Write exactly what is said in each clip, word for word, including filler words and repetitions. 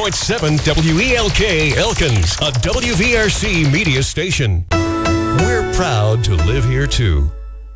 point seven W E L K Elkins, a W V R C media station. We're proud to live here, too.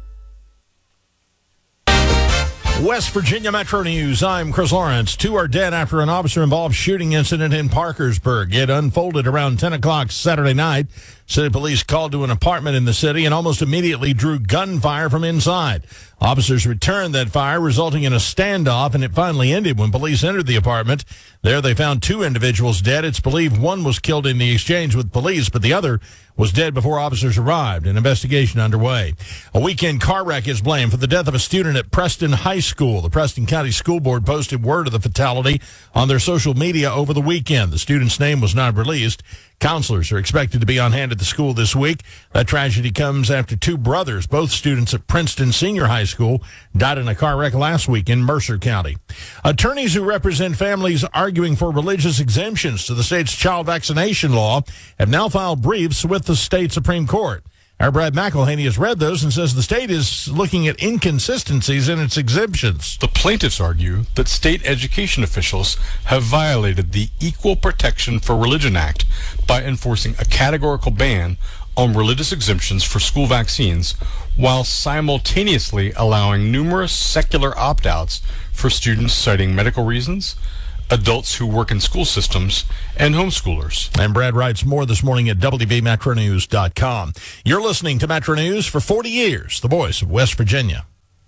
West Virginia Metro News. I'm Chris Lawrence. Two are dead after an officer-involved shooting incident in Parkersburg. It unfolded around ten o'clock Saturday night. City police called to an apartment in the city and almost immediately drew gunfire from inside. Officers returned that fire, resulting in a standoff, and it finally ended when police entered the apartment. There they found two individuals dead. It's believed one was killed in the exchange with police, but the other was dead before officers arrived. An investigation underway. A weekend car wreck is blamed for the death of a student at Preston High School. The Preston County School Board posted word of the fatality on their social media over the weekend. The student's name was not released. Counselors are expected to be on hand at the school this week. That tragedy comes after two brothers, both students at Princeton Senior High School, died in a car wreck last week in Mercer County. Attorneys who represent families arguing for religious exemptions to the state's child vaccination law have now filed briefs with the state Supreme Court. Our Brad McElhaney has read those and says the state is looking at inconsistencies in its exemptions. The plaintiffs argue that state education officials have violated the Equal Protection for Religion Act by enforcing a categorical ban on religious exemptions for school vaccines while simultaneously allowing numerous secular opt-outs for students citing medical reasons, adults who work in school systems, and homeschoolers. And Brad writes more this morning at W V Metro News dot com. You're listening to Metro News for forty years, the voice of West Virginia.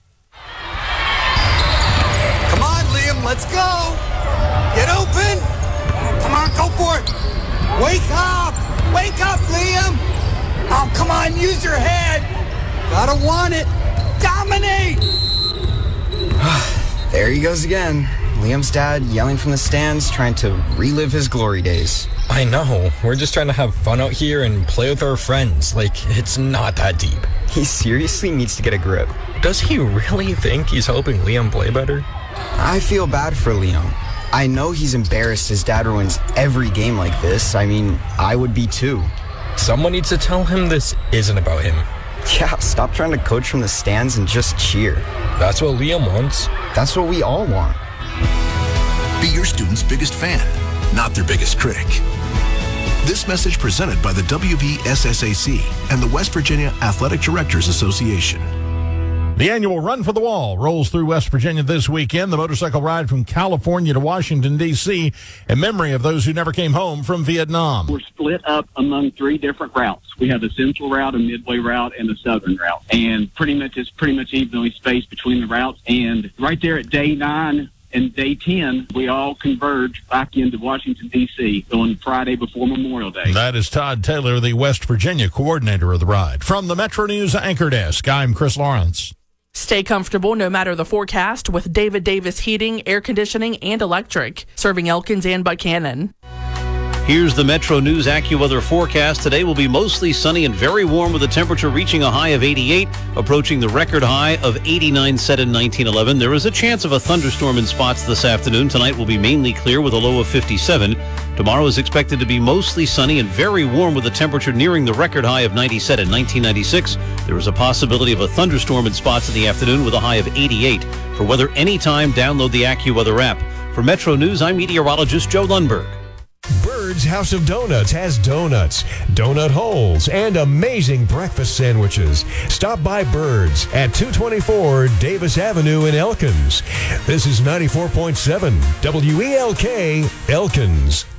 Come on, Liam, let's go. Get open. Come on, go for it. Wake up. Wake up, Liam. Oh, come on, use your head. Gotta want it. Dominate. There he goes again. Liam's dad yelling from the stands, trying to relive his glory days. I know. We're just trying to have fun out here and play with our friends. Like, it's not that deep. He seriously needs to get a grip. Does he really think he's helping Liam play better? I feel bad for Liam. I know he's embarrassed his dad ruins every game like this. I mean, I would be too. Someone needs to tell him this isn't about him. Yeah, stop trying to coach from the stands and just cheer. That's what Liam wants. That's what we all want. Be your student's biggest fan, not their biggest critic. This message presented by the W V S S A C and the West Virginia Athletic Directors Association. The annual Run for the Wall rolls through West Virginia this weekend. The motorcycle ride from California to Washington, D C in memory of those who never came home from Vietnam. We're split up among three different routes. We have the central route, a midway route, and the southern route. And pretty much it's pretty much evenly spaced between the routes. And right there at day nine and day ten, we all converge back into Washington, D C on Friday before Memorial Day. That is Todd Taylor, the West Virginia coordinator of the ride. From the Metro News Anchor Desk, I'm Chris Lawrence. Stay comfortable no matter the forecast with David Davis Heating, Air Conditioning, and Electric, serving Elkins and Buchanan. Here's the Metro News AccuWeather forecast. Today will be mostly sunny and very warm with the temperature reaching a high of eighty-eight, approaching the record high of eighty-nine set in nineteen eleven. There is a chance of a thunderstorm in spots this afternoon. Tonight will be mainly clear with a low of fifty-seven. Tomorrow is expected to be mostly sunny and very warm with a temperature nearing the record high of ninety set in nineteen ninety-six. There is a possibility of a thunderstorm in spots in the afternoon with a high of eighty-eight. For weather anytime, download the AccuWeather app. For Metro News, I'm meteorologist Joe Lundberg. Bird's House of Donuts has donuts, donut holes, and amazing breakfast sandwiches. Stop by Bird's at two twenty-four Davis Avenue in Elkins. This is ninety-four point seven W E L K Elkins.